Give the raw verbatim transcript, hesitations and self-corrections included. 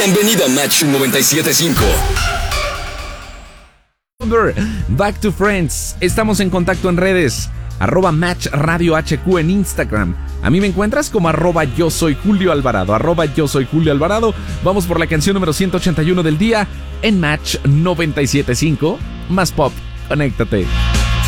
Bienvenido a Match noventa y siete punto cinco. Back to Friends. Estamos en contacto en redes. Arroba Match Radio H Q en Instagram. A mí me encuentras como arroba yo soy Julio Alvarado. Arroba yo soy Julio Alvarado. Vamos por la canción número ciento ochenta y uno del día en Match noventa y siete punto cinco. Más pop. Conéctate.